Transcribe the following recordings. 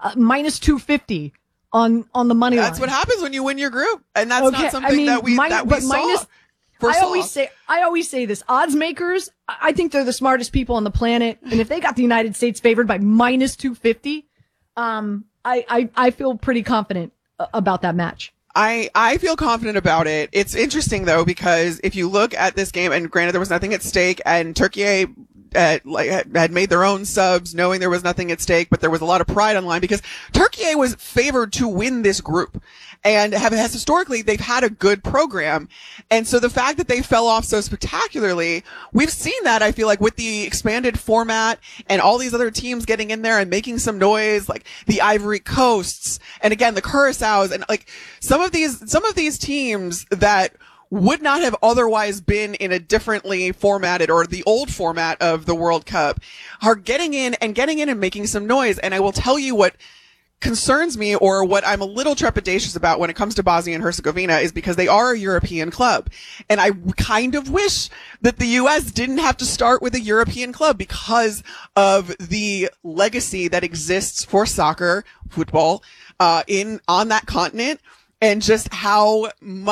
minus 250 on the money line. That's what happens when you win your group, and that's not something that we saw. I always say this: odds makers, I think they're the smartest people on the planet, and if they got the United States favored by minus 250, I feel pretty confident about that match. I feel confident about it. It's interesting though, because if you look at this game, and granted there was nothing at stake, and Turkey had made their own subs knowing there was nothing at stake, but there was a lot of pride online because Turkey was favored to win this group and has historically, they've had a good program. And so the fact that they fell off so spectacularly, we've seen that, I feel like, with the expanded format and all these other teams getting in there and making some noise, like the Ivory Coasts and again, the Curaçaos, and like some of these teams that would not have otherwise been in a differently formatted or the old format of the World Cup are getting in and making some noise. And I will tell you what concerns me, or what I'm a little trepidatious about when it comes to Bosnia and Herzegovina, is because they are a European club. And I kind of wish that the US didn't have to start with a European club because of the legacy that exists for soccer, football, on that continent, and just how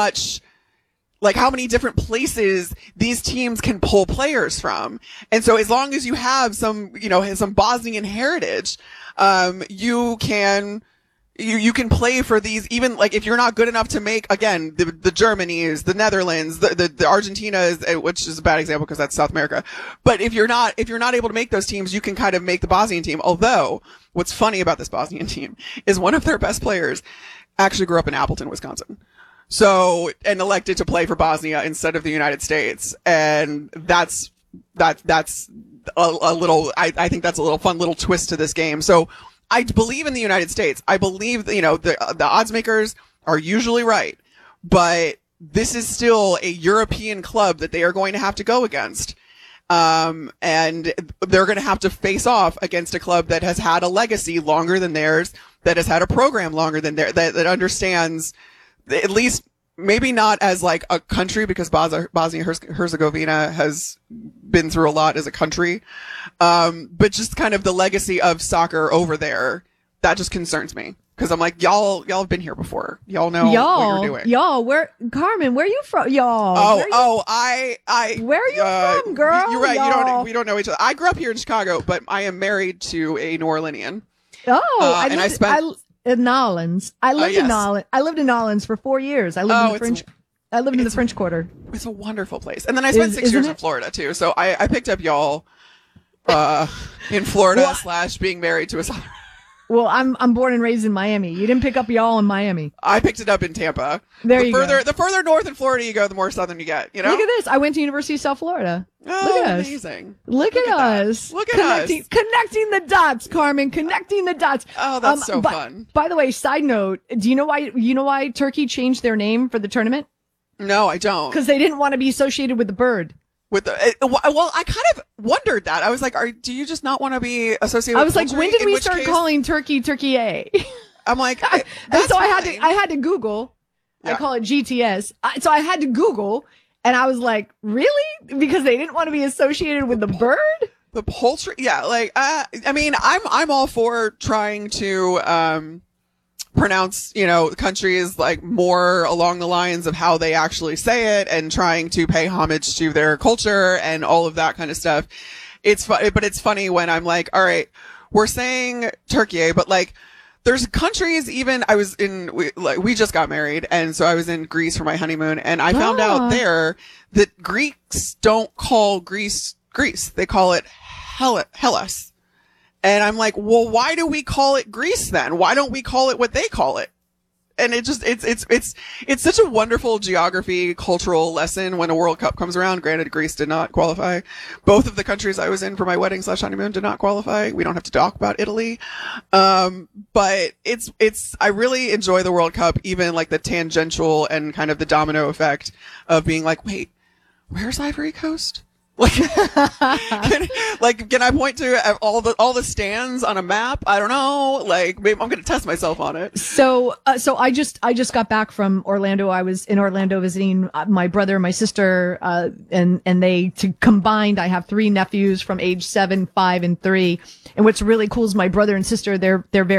many different places these teams can pull players from. And so as long as you have some Bosnian heritage, you can play for these, even like if you're not good enough to make, again, the Germanys, the Netherlands, the Argentinas, which is a bad example because that's South America. But if you're not able to make those teams, you can kind of make the Bosnian team. Although what's funny about this Bosnian team is one of their best players actually grew up in Appleton, Wisconsin. And elected to play for Bosnia instead of the United States. And that's a little, I think that's a little fun little twist to this game. So I believe in the United States. I believe that, the odds makers are usually right, but this is still a European club that they are going to have to go against. And they're going to have to face off against a club that has had a legacy longer than theirs, that has had a program longer than theirs, that understands, at least maybe not as like a country, because Bosnia Herzegovina has been through a lot as a country. But just kind of the legacy of soccer over there, that just concerns me. Cause I'm like, y'all have been here before. Y'all know what you're doing. Carmen, where you from? Y'all. Where are you from, girl? You're right. Y'all. We don't know each other. I grew up here in Chicago, but I am married to a New Orleanian. In Nolens. I lived in Nolens. I lived in Nolens for 4 years. I lived in the French Quarter. It's a wonderful place. And then I spent 6 years in Florida too. So I picked up y'all in Florida / being married to a Southern. Well, I'm born and raised in Miami. You didn't pick up y'all in Miami. I picked it up in Tampa. The further north in Florida you go, the more southern you get. You know. Look at this. I went to University of South Florida. Oh, look at amazing. us. Look at us. Look at us. Connecting the dots, Carmen. Connecting the dots. Oh, that's so fun. By the way, side note, do you know why Turkey changed their name for the tournament? No, I don't. Because they didn't want to be associated with the bird. Well, I kind of wondered that. I was like, do you just not want to be associated with culture? I was like, when did we start calling Turkey A? I'm like, so I had to Google. Yeah. I call it GTS. So I had to Google, and I was like, really? Because they didn't want to be associated with the bird? The poultry? Yeah, like, I mean, I'm all for trying to, pronounce, countries like more along the lines of how they actually say it, and trying to pay homage to their culture and all of that kind of stuff. But it's funny when I'm like, all right, we're saying Turkey, but like, there's countries, even we just got married, and so I was in Greece for my honeymoon, and I found out there that Greeks don't call Greece, they call it Hellas. And I'm like, well, why do we call it Greece then? Why don't we call it what they call it? And it's such a wonderful geography, cultural lesson when a World Cup comes around. Granted, Greece did not qualify. Both of the countries I was in for my wedding / honeymoon did not qualify. We don't have to talk about Italy. But I really enjoy the World Cup, even like the tangential and kind of the domino effect of being like, wait, where's Ivory Coast? Like, can I point to all the stands on a map? I don't know. Like, maybe I'm going to test myself on it. So I just got back from Orlando. I was in Orlando visiting my brother and my sister, and they combined. I have 3 nephews from age 7, 5, and 3. And what's really cool is my brother and sister. They're very